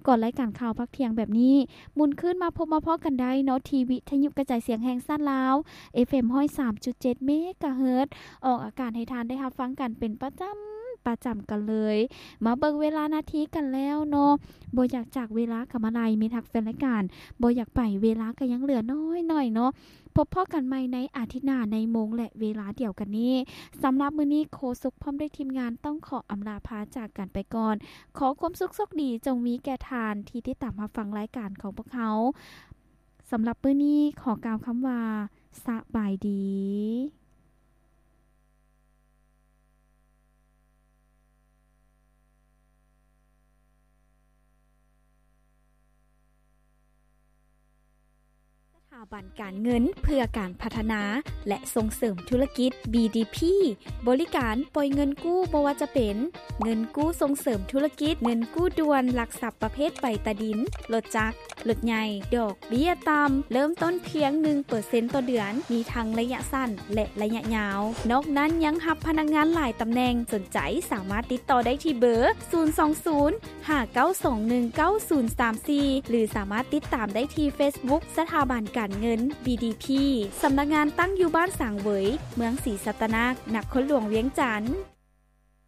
ก่อนรายการข่าวพักเที่ยงแบบนี้หมุนขึ้นมาพบมาพอกันได้เนาะทีวิทยุกระจายเสียงแห่งชาติลาว FM 103.7 เมกะเฮิรตซ์ออกอากาศให้ทานได้รับฟังกันเป็นประจำกันเลยมาเบิ่งเวลานาทีกันแล้วเนาะบ่อยากจากเวลากับมาลัยมีทักแฟนรายการบ่อยากไปเวลาก็ยังเหลือน้อยหน่อยเนาะพบพ่อกันใหม่ในอาทิตย์หน้าในโมงและเวลาเดียวกันนี้สำหรับมื้อนี้โคสุกพร้อมด้วยทีมงานต้องขออำลาพาจากกันไปก่อนขอความสุขสกดีจงมีแก่ทานที่ติดตามรับฟังรายการของพวกเขาสำหรับมื้อนี้ขอกล่าวคำว่าสบายดีสถาบันการเงินเพื่อการพัฒนาและส่งเสริมธุรกิจ BDP บริการปล่อยเงินกู้บ่ว่าจะเป็นเงินกู้ส่งเสริมธุรกิจเงินกู้ด่วนหลักทรัพย์ประเภทใบตะดินรถจักรรถใหญ่ดอกเบี้ยต่ำเริ่มต้นเพียง 1% ต่อเดือนมีทั้งระยะสั้นและระยะยาวนอกนั้นยังรับพนักงานหลายตำแหน่งสนใจสามารถติดต่อได้ที่เบอร์ 020-5921-9034 หรือสามารถติดตามได้ที่ Facebook สถาบันการเงิน BDP สำนักงานตั้งอยู่บ้านสางเหวยเมืองศรีสัตนานครหลวงเวียงจันทน์